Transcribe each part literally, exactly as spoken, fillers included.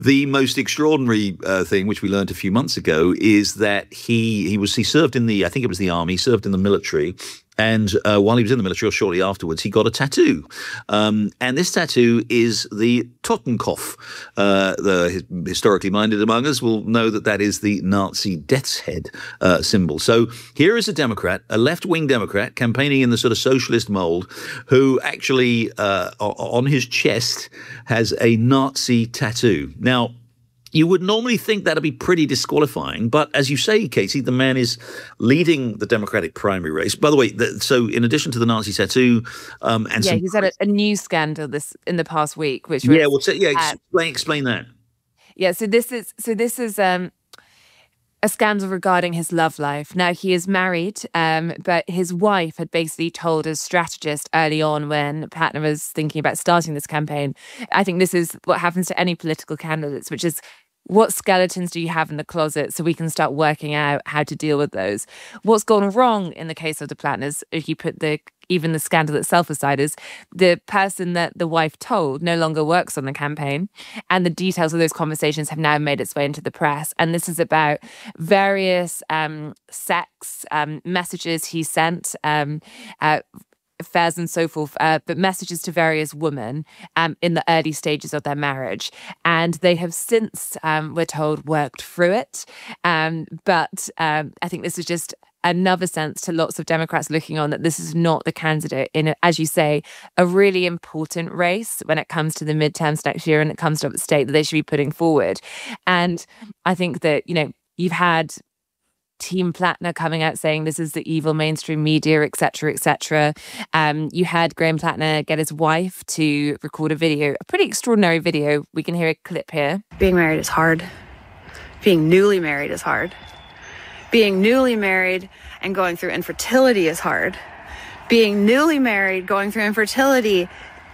The most extraordinary uh, thing, which we learned a few months ago, is that he he was he served in the I think it was the army, served in the military. And uh, while he was in the military, or shortly afterwards, he got a tattoo. Um, and this tattoo is the Totenkopf. Uh, the historically minded among us will know that that is the Nazi death's head uh, symbol. So here is a Democrat, a left-wing Democrat, campaigning in the sort of socialist mold, who actually uh, on his chest has a Nazi tattoo. Now, you would normally think that'd be pretty disqualifying, but as you say, Katie, the man is leading the Democratic primary race. By the way, the, so in addition to the Nazi tattoo, um, and yeah, some, he's had a, a news scandal this in the past week, which was, yeah, well, so, yeah, uh, explain explain that. Yeah, so this is so this is um, a scandal regarding his love life. Now, he is married, um, but his wife had basically told his strategist early on when Patna was thinking about starting this campaign. I think this is what happens to any political candidates, which is, what skeletons do you have in the closet so we can start working out how to deal with those? What's gone wrong in the case of the Platners, if you put the even the scandal itself aside, is the person that the wife told no longer works on the campaign, and the details of those conversations have now made its way into the press. And this is about various um, sex um, messages he sent, um, uh, affairs and so forth, uh, but messages to various women um, in the early stages of their marriage. And they have since, um, we're told, worked through it. Um, but um, I think this is just another sense to lots of Democrats looking on that this is not the candidate in, a, as you say, a really important race when it comes to the midterms next year and it comes to the state that they should be putting forward. And I think that, you know, you've had Team Platner coming out saying this is the evil mainstream media, et cetera, et cetera. Um, you had Graham Platner get his wife to record a video, a pretty extraordinary video. We can hear a clip here. Being married is hard. Being newly married is hard. Being newly married and going through infertility is hard. Being newly married, going through infertility,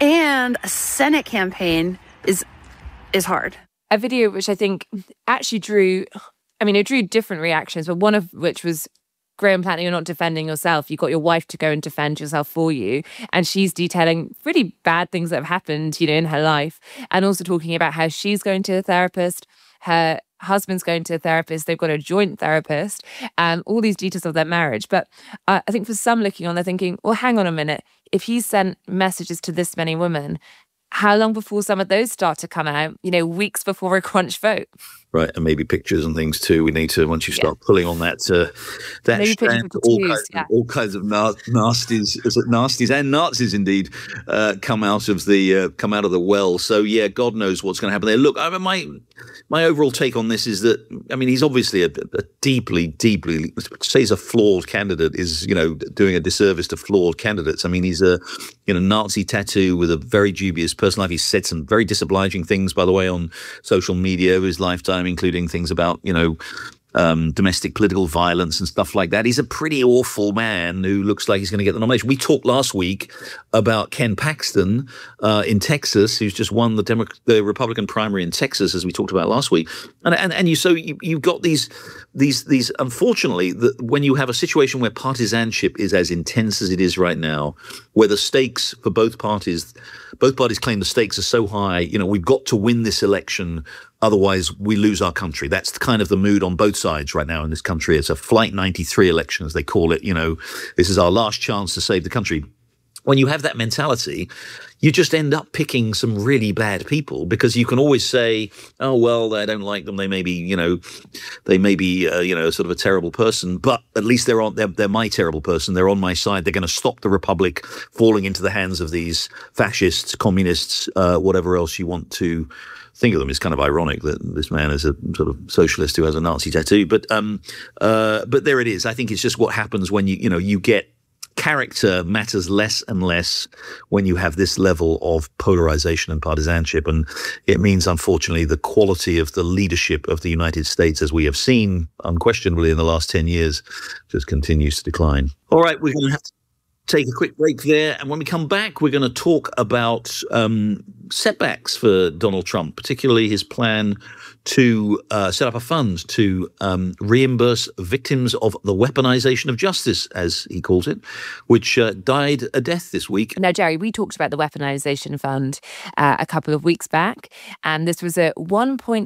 and a Senate campaign is is hard. A video which I think actually drew... I mean, it drew different reactions, but one of which was, Graham Platner, you're not defending yourself. You got your wife to go and defend yourself for you. And she's detailing really bad things that have happened, you know, in her life. And also talking about how she's going to a therapist, her husband's going to a therapist, they've got a joint therapist, and all these details of their marriage. But uh, I think for some looking on, they're thinking, well, hang on a minute. If he sent messages to this many women, how long before some of those start to come out? You know, weeks before a crunch vote. Right, and maybe pictures and things too. We need to, once you start yeah. pulling on that, uh, that strand, all, kinds, yeah. all kinds of na- nasties, nasties and Nazis indeed, uh, come out of the uh, come out of the well. So yeah, God knows what's going to happen there. Look, I mean, my my overall take on this is that, I mean, he's obviously a, a deeply, deeply, say he's a flawed candidate is, you know, doing a disservice to flawed candidates. I mean, he's a, you know, Nazi tattoo with a very dubious personal life. He's said some very disobliging things, by the way, on social media over his lifetime, including things about, you know, um, domestic political violence and stuff like that. He's a pretty awful man who looks like he's going to get the nomination. We talked last week about Ken Paxton uh, in Texas, who's just won the Demo- the Republican primary in Texas, as we talked about last week. And and, and you so you, you've got these these these. Unfortunately, the, when you have a situation where partisanship is as intense as it is right now, where the stakes for both parties, both parties claim the stakes are so high. You know, we've got to win this election. Otherwise, we lose our country. That's the kind of the mood on both sides right now in this country. It's a Flight ninety-three election, as they call it. You know, this is our last chance to save the country. When you have that mentality, you just end up picking some really bad people because you can always say, oh, well, I don't like them. They may be, you know, they may be, uh, you know, sort of a terrible person, but at least they're on, they're, they're my terrible person. They're on my side. They're going to stop the republic falling into the hands of these fascists, communists, uh, whatever else you want to think of them. It's kind of ironic that this man is a sort of socialist who has a Nazi tattoo, but um, uh, but there it is. I think it's just what happens when you, you know, you get character matters less and less when you have this level of polarization and partisanship. And it means, unfortunately, the quality of the leadership of the United States, as we have seen unquestionably in the last ten years, just continues to decline. All right, we're going to have to take a quick break there. And when we come back, we're going to talk about um, setbacks for Donald Trump, particularly his plan to uh, set up a fund to um, reimburse victims of the weaponization of justice, as he calls it, which uh, died a death this week. Now, Jerry, we talked about the weaponization fund uh, a couple of weeks back, and this was a one point